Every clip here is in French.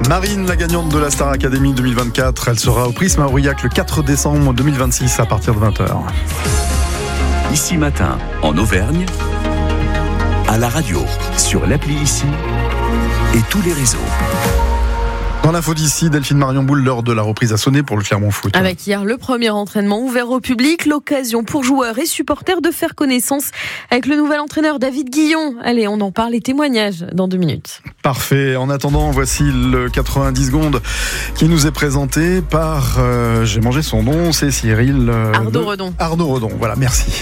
Marine, la gagnante de la Star Academy 2024, elle sera au Prisme à Aurillac le 4 décembre 2026 à partir de 20h. Ici Matin, en Auvergne, à la radio, sur l'appli Ici et tous les réseaux. Dans l'info d'ici, Delphine Marion Boule, l'heure de la reprise a sonné pour le Clermont Foot. Avec hier le premier entraînement ouvert au public, l'occasion pour joueurs et supporters de faire connaissance avec le nouvel entraîneur David Guillon. Allez, on en parle, les témoignages dans 2 minutes. Parfait. En attendant, voici le 90 secondes qui nous est présenté par, j'ai mangé son nom, c'est Cyril Arnaud Redon. Arnaud Redon, voilà, merci.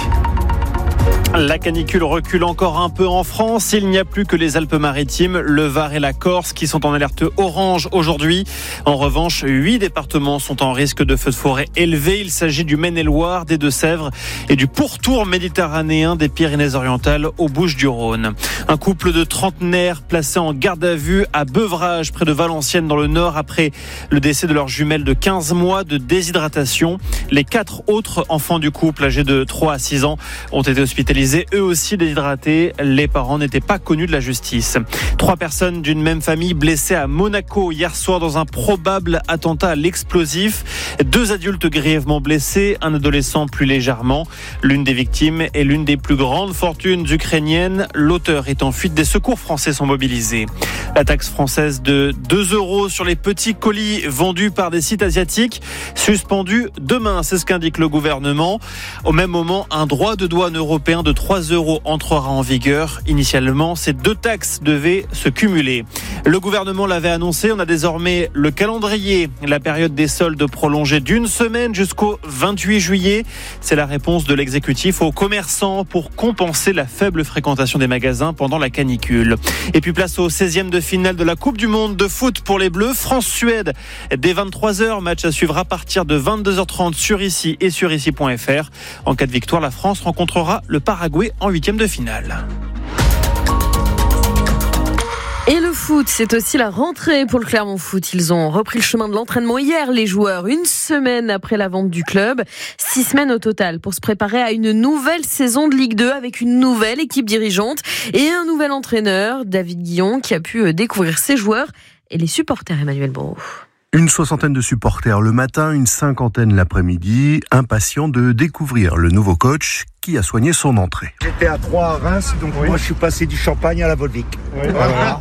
La canicule recule encore un peu en France. Il n'y a plus que les Alpes-Maritimes, le Var et la Corse qui sont en alerte orange aujourd'hui. En revanche, 8 départements sont en risque de feux de forêt élevé. Il s'agit du Maine-et-Loire, des Deux-Sèvres et du pourtour méditerranéen des Pyrénées-Orientales aux Bouches-du-Rhône. Un couple de trentenaires placé en garde à vue à Beuvrages, près de Valenciennes dans le Nord, après le décès de leur jumelle de 15 mois de déshydratation. Les 4 autres enfants du couple, âgés de 3 à 6 ans, ont été hospitalisés, eux aussi déshydratés. Les parents n'étaient pas connus de la justice. 3 personnes d'une même famille blessées à Monaco hier soir dans un probable attentat à l'explosif. 2 adultes grièvement blessés, un adolescent plus légèrement. L'une des victimes est l'une des plus grandes fortunes ukrainiennes. L'auteur est en fuite. Des secours français sont mobilisés. La taxe française de 2 € sur les petits colis vendus par des sites asiatiques suspendue demain, c'est ce qu'indique le gouvernement. Au même moment, un droit de douane européen de 3 € entrera en vigueur. Initialement, ces 2 taxes devaient se cumuler. Le gouvernement l'avait annoncé, on a désormais le calendrier. La période des soldes prolongée d'1 semaine jusqu'au 28 juillet. C'est la réponse de l'exécutif aux commerçants pour compenser la faible fréquentation des magasins pendant la canicule. Et puis place au 16e de finale de la Coupe du Monde de foot pour les Bleus. France-Suède dès 23h. Match à suivre à partir de 22h30 sur Ici et sur ici.fr. En cas de victoire, la France rencontrera le Paraguay en 8e de finale. Et le foot, c'est aussi la rentrée pour le Clermont Foot. Ils ont repris le chemin de l'entraînement hier, les joueurs, 1 semaine après la vente du club. 6 semaines au total pour se préparer à une nouvelle saison de Ligue 2 avec une nouvelle équipe dirigeante et un nouvel entraîneur, David Guillon, qui a pu découvrir ses joueurs et les supporters. Emmanuel Brault. Une 60aine de supporters le matin, une 50aine l'après-midi, impatients de découvrir le nouveau coach qui a soigné son entrée. J'étais à 3 à Reims, donc moi je suis passé du Champagne à la Volvic. Oui. Voilà.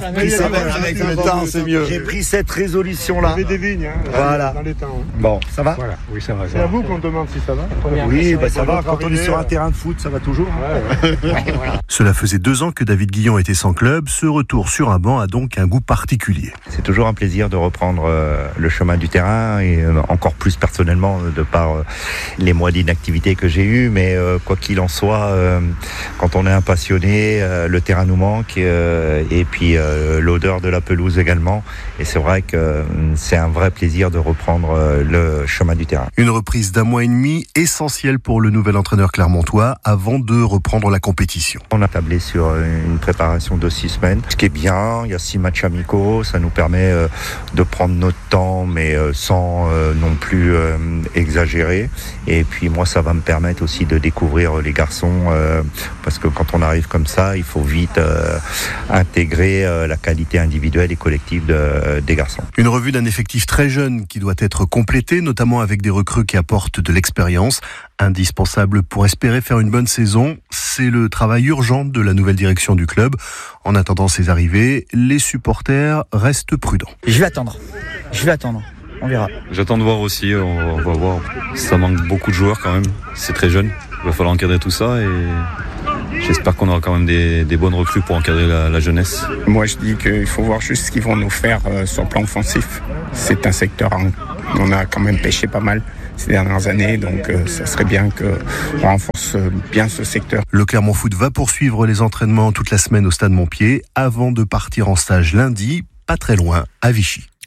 J'ai pris cette résolution-là. Vous avez des vignes, voilà. Dans les temps. Bon, ça va ? Voilà. Oui, ça va. C'est à vous qu'on demande si ça va. Oui, ça va. Quand on est sur un terrain de foot, ça va toujours. Voilà. Cela faisait 2 ans que David Guillon était sans club. Ce retour sur un banc a donc un goût particulier. C'est toujours un plaisir de reprendre le chemin du terrain et encore plus personnellement de par les mois d'inactivité que j'ai eu, mais quoi qu'il en soit, quand on est un passionné, le terrain nous manque et puis l'odeur de la pelouse également, et c'est vrai que c'est un vrai plaisir de reprendre le chemin du terrain. Une reprise d'1 mois et demi essentielle pour le nouvel entraîneur clermontois avant de reprendre la compétition. On a tablé sur une préparation de 6 semaines, ce qui est bien. Il y a 6 matchs amicaux, ça nous permet de prendre notre temps, mais sans non plus exagérer. Et puis moi, ça va me permettre aussi de découvrir les garçons, parce que quand on arrive comme ça, il faut vite intégrer la qualité individuelle et collective des garçons. Une revue d'un effectif très jeune qui doit être complété, notamment avec des recrues qui apportent de l'expérience, indispensable pour espérer faire une bonne saison. C'est le travail urgent de la nouvelle direction du club. En attendant ces arrivées, les supporters restent prudents. Je vais attendre. On verra. J'attends de voir aussi, on va voir. Ça manque beaucoup de joueurs quand même, c'est très jeune. Il va falloir encadrer tout ça et j'espère qu'on aura quand même des bonnes recrues pour encadrer la jeunesse. Moi je dis qu'il faut voir juste ce qu'ils vont nous faire sur le plan offensif. C'est un secteur, on a quand même pêché pas mal ces dernières années, donc ça serait bien qu'on renforce bien ce secteur. Le Clermont Foot va poursuivre les entraînements toute la semaine au Stade Montpied avant de partir en stage lundi, pas très loin, à Vichy.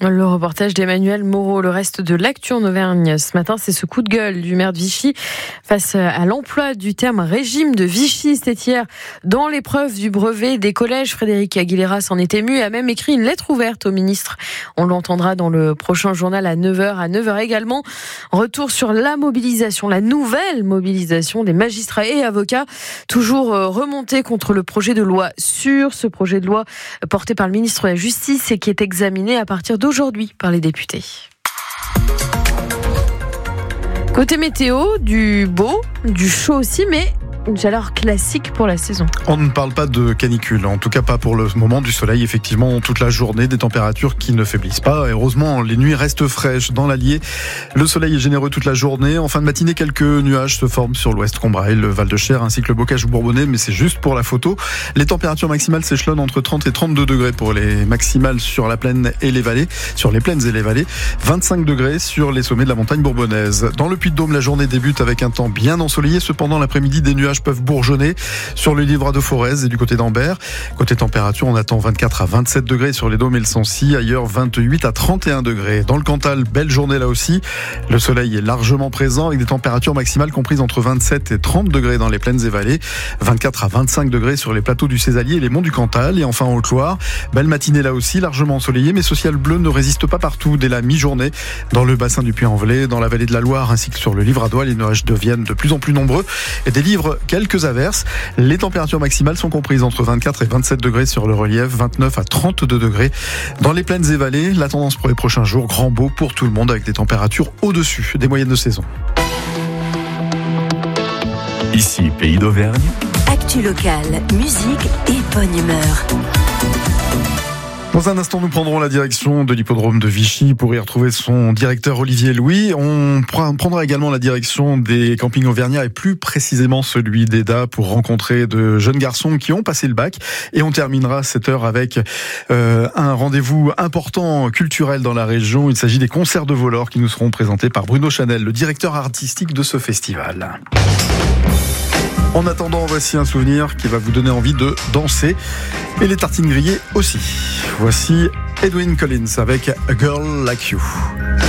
Le reportage d'Emmanuel Moreau. Le reste de l'actu en Auvergne ce matin, c'est ce coup de gueule du maire de Vichy face à l'emploi du terme régime de Vichy. C'était hier dans l'épreuve du brevet des collèges. Frédéric Aguilera s'en est ému et a même écrit une lettre ouverte au ministre. On l'entendra dans le prochain journal à 9h. À 9h également, retour sur la mobilisation, la nouvelle mobilisation des magistrats et avocats, toujours remontés contre le projet de loi SUR, ce projet de loi porté par le ministre de la Justice et qui est examiné à partir d'aujourd'hui par les députés. Côté météo, du beau, du chaud aussi, mais une chaleur classique pour la saison. On ne parle pas de canicule, en tout cas pas pour le moment. Du soleil, effectivement, toute la journée, des températures qui ne faiblissent pas. Et heureusement, les nuits restent fraîches dans l'Allier. Le soleil est généreux toute la journée. En fin de matinée, quelques nuages se forment sur l'ouest Combrailles, le Val-de-Cher ainsi que le Bocage bourbonnais, mais c'est juste pour la photo. Les températures maximales s'échelonnent entre 30 et 32 degrés pour les maximales sur la plaine et les vallées, sur les plaines et les vallées. 25 degrés sur les sommets de la montagne bourbonnaise. Dans le Puy-de-Dôme, la journée débute avec un temps bien ensoleillé. Cependant, l'après-midi, des nuages peuvent bourgeonner sur le livre de Forez et du côté d'Ambert. Côté température, on attend 24 à 27 degrés sur les Dômes et le Sancy. Ailleurs, 28 à 31 degrés. Dans le Cantal, belle journée là aussi. Le soleil est largement présent avec des températures maximales comprises entre 27 et 30 degrés dans les plaines et vallées. 24 à 25 degrés sur les plateaux du Césalier et les monts du Cantal. Et enfin, en Haute-Loire, belle matinée là aussi, largement ensoleillée, mais ce ciel bleu ne résiste pas partout dès la mi-journée. Dans le bassin du Puy-en-Velay, dans la vallée de la Loire ainsi que sur le Livradois, les nuages deviennent de plus en plus nombreux et délivrent quelques averses. Les températures maximales sont comprises entre 24 et 27 degrés sur le relief, 29 à 32 degrés. Dans les plaines et vallées, la tendance pour les prochains jours, grand beau pour tout le monde avec des températures au-dessus des moyennes de saison. Ici, Pays d'Auvergne. Actu locale, musique et bonne humeur. Dans un instant, nous prendrons la direction de l'hippodrome de Vichy pour y retrouver son directeur Olivier Louis. On prendra également la direction des campings auvergnats et plus précisément celui d'Eda pour rencontrer de jeunes garçons qui ont passé le bac. Et on terminera cette heure avec un rendez-vous important culturel dans la région. Il s'agit des concerts de voleurs qui nous seront présentés par Bruno Chanel, le directeur artistique de ce festival. En attendant, voici un souvenir qui va vous donner envie de danser et les tartines grillées aussi. Voici Edwyn Collins avec A Girl Like You.